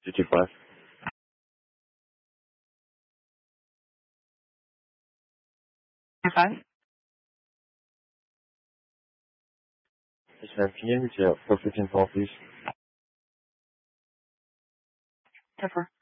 225. Five. Yes, ma'am. Can you reach out 415 call, please? 10-4.